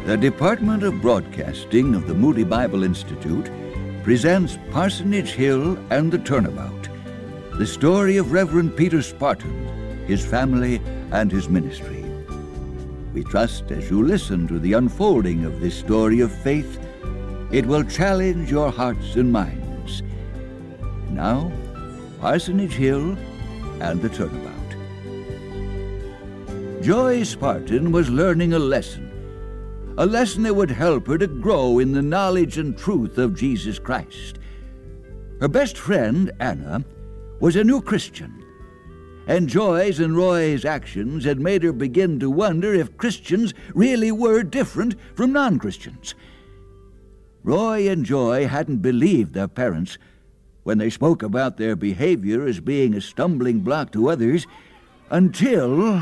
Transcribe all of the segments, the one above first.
The Department of Broadcasting of the Moody Bible Institute presents Parsonage Hill and the Turnabout, the story of Reverend Peter Spartan, his family, and his ministry. We trust as you listen to the unfolding of this story of faith, it will challenge your hearts and minds. Now, Parsonage Hill and the Turnabout. Joy Spartan was learning a lesson that would help her to grow in the knowledge and truth of Jesus Christ. Her best friend, Anna, was a new Christian, and Joy's and Roy's actions had made her begin to wonder if Christians really were different from non-Christians. Roy and Joy hadn't believed their parents when they spoke about their behavior as being a stumbling block to others until...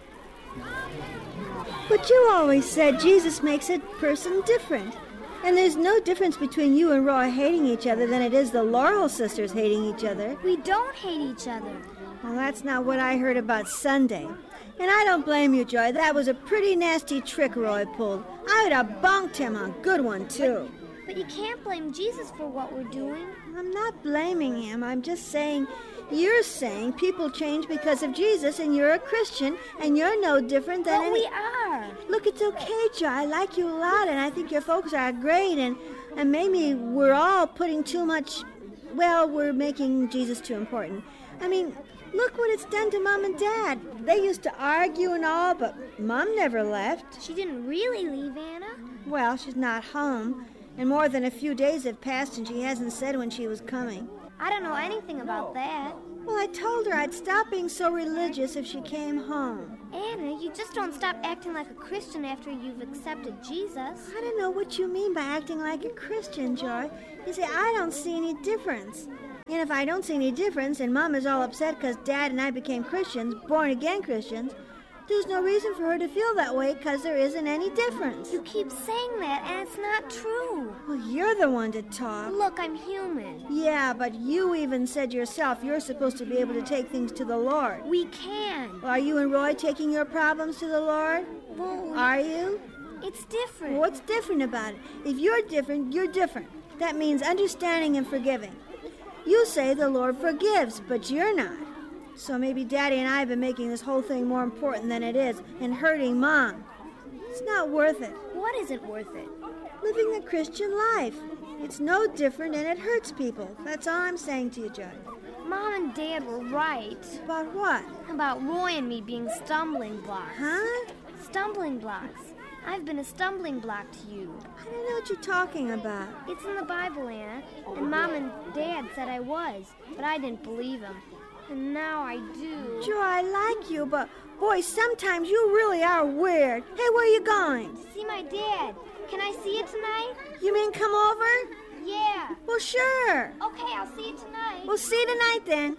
But you always said Jesus makes a person different. And there's no difference between you and Roy hating each other than it is the Laurel sisters hating each other. We don't hate each other. Well, that's not what I heard about Sunday. And I don't blame you, Joy. That was a pretty nasty trick Roy pulled. I would have bonked him a good one, too. But you can't blame Jesus for what we're doing. I'm not blaming him. I'm just saying... You're saying people change because of Jesus, and you're a Christian, and you're no different than But we are. Look, it's okay, Joy. I like you a lot, and I think your folks are great, and maybe we're all putting too much... Well, we're making Jesus too important. I mean, look what it's done to Mom and Dad. They used to argue and all, but Mom never left. She didn't really leave, Anna. Well, she's not home, and more than a few days have passed, and she hasn't said when she was coming. I don't know anything about that. Well, I told her I'd stop being so religious if she came home. Anna, you just don't stop acting like a Christian after you've accepted Jesus. I don't know what you mean by acting like a Christian, Joy. You see, I don't see any difference. And if I don't see any difference and Mom is all upset because Dad and I became Christians, born-again Christians, there's no reason for her to feel that way because there isn't any difference. You keep saying that, and it's not true. Well, you're the one to talk. Look, I'm human. Yeah, but you even said yourself you're supposed to be able to take things to the Lord. We can. Well, are you and Roy taking your problems to the Lord? Well, are you? It's different. Well, what's different about it? If you're different, you're different. That means understanding and forgiving. You say the Lord forgives, but you're not. So maybe Daddy and I have been making this whole thing more important than it is and hurting Mom. It's not worth it. What isn't worth it? Living the Christian life. It's no different and it hurts people. That's all I'm saying to you, Joy. Mom and Dad were right. About what? About Roy and me being stumbling blocks. Huh? Stumbling blocks. I've been a stumbling block to you. I don't know what you're talking about. It's in the Bible, Anna. And Mom and Dad said I was, but I didn't believe them. And now I do. Joy, I like you, but boy, sometimes you really are weird. Hey, where are you going? See my dad. Can I see it tonight? You mean come over? Yeah. Well, sure. Okay, I'll see you tonight. We'll see you tonight then.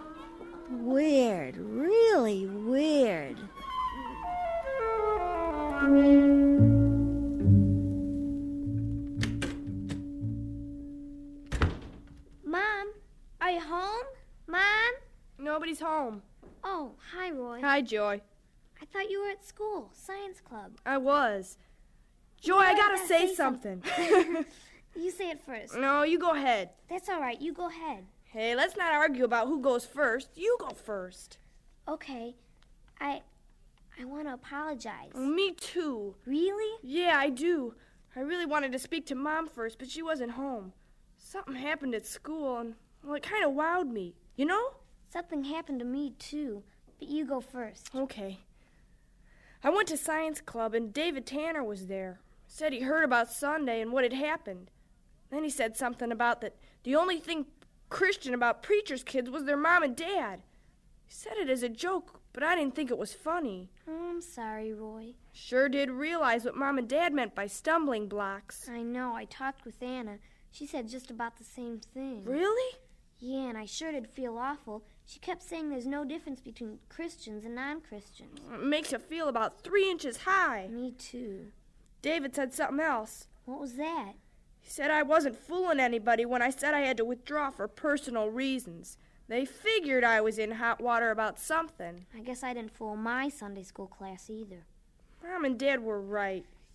Weird, really weird. Mom, are you home? Mom? Nobody's home. Oh, hi, Roy. Hi, Joy. I thought you were at school, science club. I was. Joy, I gotta say something. You say it first. No, you go ahead. That's all right. You go ahead. Hey, let's not argue about who goes first. You go first. Okay. I want to apologize. Me too. Really? Yeah, I do. I really wanted to speak to Mom first, but she wasn't home. Something happened at school, and, well, it kind of wowed me. You know? Something happened to me, too. But you go first. Okay. I went to science club, and David Tanner was there. Said he heard about Sunday and what had happened. Then he said something about that the only thing Christian about preachers' kids was their mom and dad. He said it as a joke, but I didn't think it was funny. Oh, I'm sorry, Roy. Sure did realize what Mom and Dad meant by stumbling blocks. I know. I talked with Anna. She said just about the same thing. Really? Yeah, and I sure did feel awful. She kept saying there's no difference between Christians and non-Christians. It makes you feel about 3 inches high. Me too. David said something else. What was that? He said I wasn't fooling anybody when I said I had to withdraw for personal reasons. They figured I was in hot water about something. I guess I didn't fool my Sunday school class either. Mom and Dad were right.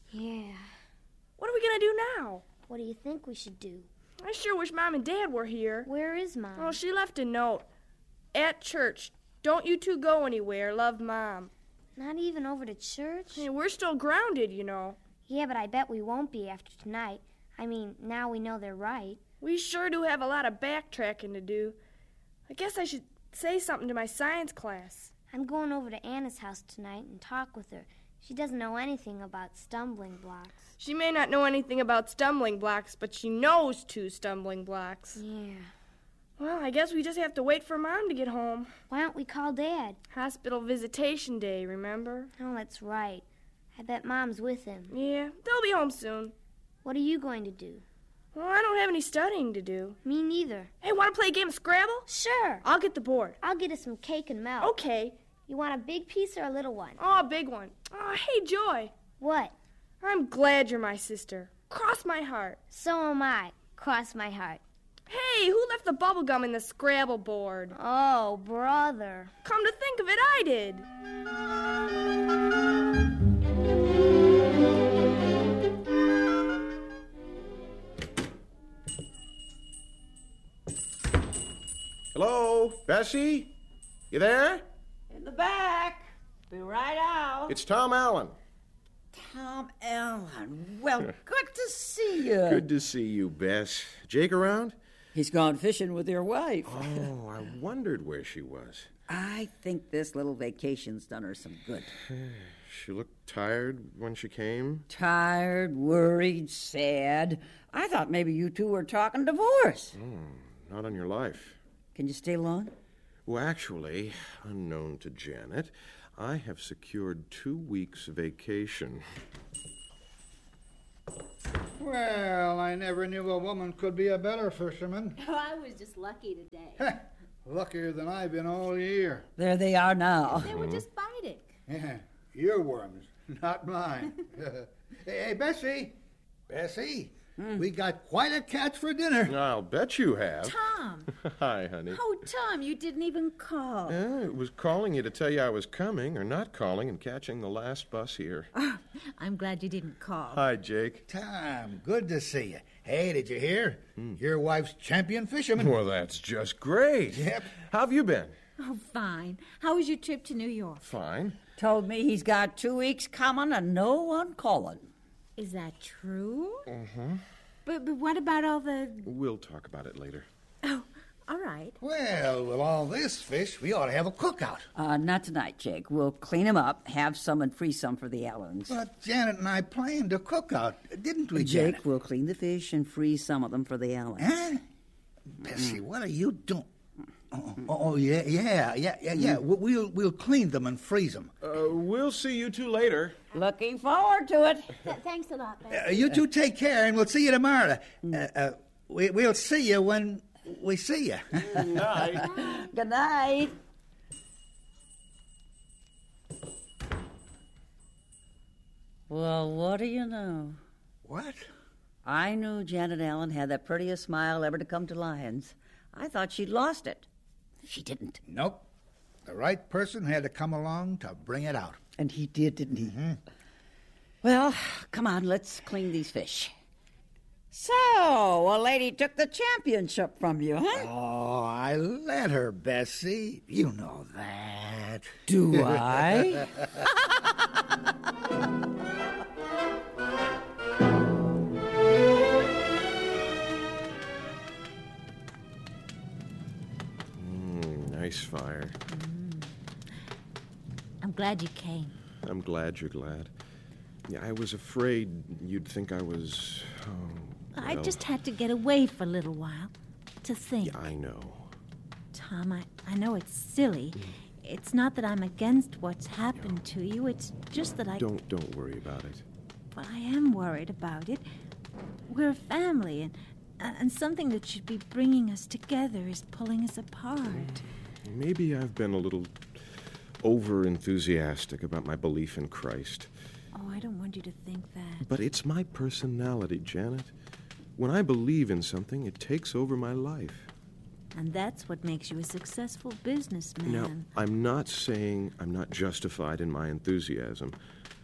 Yeah. What are we going to do now? What do you think we should do? I sure wish Mom and Dad were here. Where is Mom? Oh, she left a note. At church. Don't you two go anywhere. Love, Mom. Not even over to church? Hey, we're still grounded, you know. Yeah, but I bet we won't be after tonight. I mean, now we know they're right. We sure do have a lot of backtracking to do. I guess I should say something to my science class. I'm going over to Anna's house tonight and talk with her. She doesn't know anything about stumbling blocks. She may not know anything about stumbling blocks, but she knows 2 stumbling blocks. Yeah. Well, I guess we just have to wait for Mom to get home. Why don't we call Dad? Hospital visitation day, remember? Oh, that's right. I bet Mom's with him. Yeah, they'll be home soon. What are you going to do? Well, I don't have any studying to do. Me neither. Hey, want to play a game of Scrabble? Sure. I'll get the board. I'll get us some cake and milk. Okay. You want a big piece or a little one? Oh, a big one. Oh, hey, Joy. What? I'm glad you're my sister. Cross my heart. So am I. Cross my heart. Hey, who left the bubble gum in the Scrabble board? Oh, brother. Come to think of it, I did. Hello, Bessie? You there? In the back. Be right out. It's Tom Allen. Tom Allen. Well, good to see you. Good to see you, Bess. Jake around? He's gone fishing with your wife. Oh, I wondered where she was. I think this little vacation's done her some good. She looked tired when she came. Tired, worried, sad. I thought maybe you two were talking divorce. Oh, not on your life. Can you stay long? Well, actually, unknown to Janet, I have secured 2 weeks vacation. Well, I never knew a woman could be a better fisherman. Oh, I was just lucky today. Luckier than I've been all year. There they are now. They were just biting. Yeah, your worms, not mine. Hey, Bessie. Bessie, we got quite a catch for dinner. I'll bet you have. Tom. Hi, honey. Oh, Tom, you didn't even call. I was calling you to tell you I was coming, or not calling, and catching the last bus here. I'm glad you didn't call. Hi, Jake. Tom, good to see you. Hey, did you hear? Your wife's champion fisherman. Well, that's just great. Yep. How have you been? Oh, fine. How was your trip to New York? Fine. Told me he's got 2 weeks coming and no one calling. Is that true? Mm-hmm. But what about all the... We'll talk about it later. Oh, all right. Well, with all this fish, we ought to have a cookout. Not tonight, Jake. We'll clean them up, have some and freeze some for the Allens. But Janet and I planned a cookout, didn't we, Janet? Jake, we'll clean the fish and freeze some of them for the Allens. Huh? Bessie, what are you doing? Oh, yeah. We'll clean them and freeze them. We'll see you two later. Looking forward to it. Thanks a lot, Bessie. You two take care, and we'll see you tomorrow. We'll see you when we see you. Good night. Good night. Well, what do you know? What? I knew Janet Allen had the prettiest smile ever to come to Lyons. I thought she'd lost it. She didn't. Nope. The right person had to come along to bring it out. And he did, didn't he? Mm-hmm. Well, come on, let's clean these fish. So, a lady took the championship from you, huh? Oh, I let her, Bessie. You know that. Do I? Nice fire. I'm glad you came. I'm glad you're glad. Yeah, I was afraid you'd think I was... I just had to get away for a little while to think. Yeah, I know. Tom, I know it's silly. It's not that I'm against what's happened to you. It's just that I... Don't worry about it. But I am worried about it. We're a family, and something that should be bringing us together is pulling us apart. Maybe I've been a little over-enthusiastic about my belief in Christ. Oh, I don't want you to think that. But it's my personality, Janet. When I believe in something, it takes over my life. And that's what makes you a successful businessman. Now, I'm not saying I'm not justified in my enthusiasm.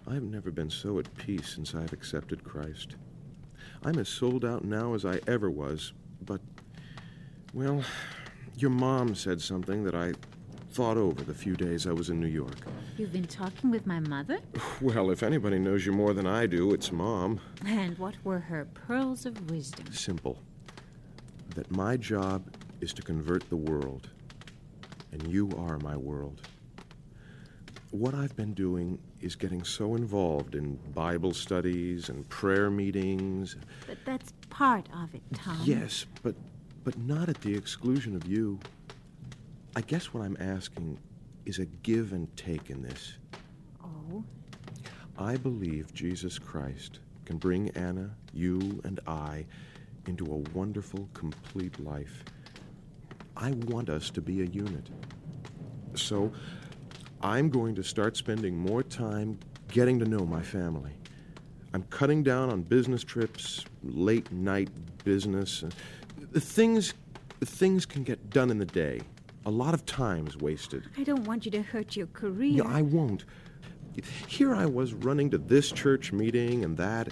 I've never been so at peace since I've accepted Christ. I'm as sold out now as I ever was, but, well, your mom said something that I thought over the few days I was in New York. You've been talking with my mother? Well, if anybody knows you more than I do, it's Mom. And what were her pearls of wisdom? Simple. That my job is to convert the world, and you are my world. What I've been doing is getting so involved in Bible studies and prayer meetings. But that's part of it, Tom. Yes, but not at the exclusion of you. I guess what I'm asking is a give and take in this. Oh? I believe Jesus Christ can bring Anna, you, and I into a wonderful, complete life. I want us to be a unit. So I'm going to start spending more time getting to know my family. I'm cutting down on business trips, late night business. Things can get done in the day. A lot of time is wasted. I don't want you to hurt your career. Yeah, I won't. Here I was running to this church meeting and that.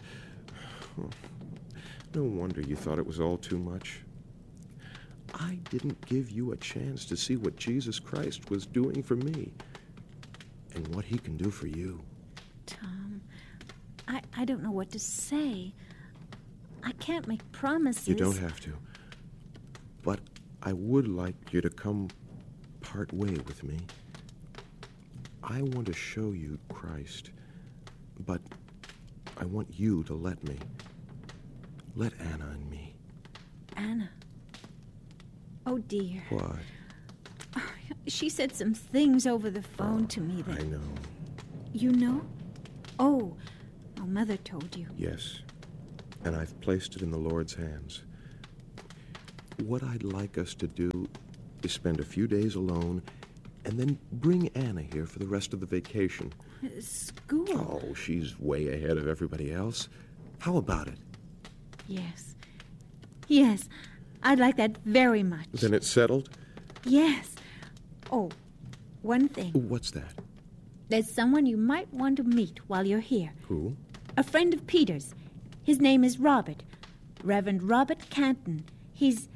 No wonder you thought it was all too much. I didn't give you a chance to see what Jesus Christ was doing for me and what he can do for you. Tom, I don't know what to say. I can't make promises. You don't have to. But I would like you to come part way with me. I want to show you Christ, but I want you to let me. Let Anna and me. Anna? Oh, dear. What? She said some things over the phone to me that... I know. You know? Oh, Mother told you. Yes, and I've placed it in the Lord's hands. What I'd like us to do is spend a few days alone and then bring Anna here for the rest of the vacation. School? Oh, she's way ahead of everybody else. How about it? Yes. Yes, I'd like that very much. Then it's settled? Yes. Oh, one thing. What's that? There's someone you might want to meet while you're here. Who? A friend of Peter's. His name is Robert. Reverend Robert Canton. He's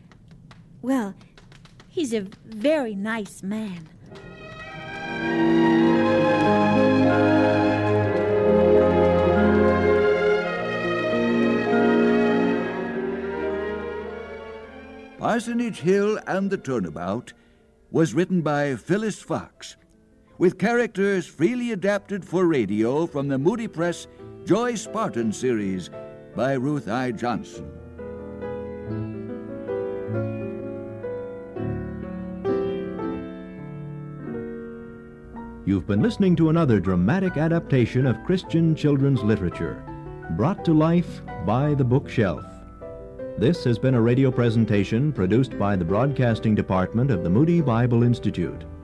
a very nice man. Parsonage Hill and the Turnabout was written by Phyllis Fox, with characters freely adapted for radio from the Moody Press Joy Spartan series by Ruth I. Johnson. You've been listening to another dramatic adaptation of Christian children's literature, brought to life by The Bookshelf. This has been a radio presentation produced by the Broadcasting Department of the Moody Bible Institute.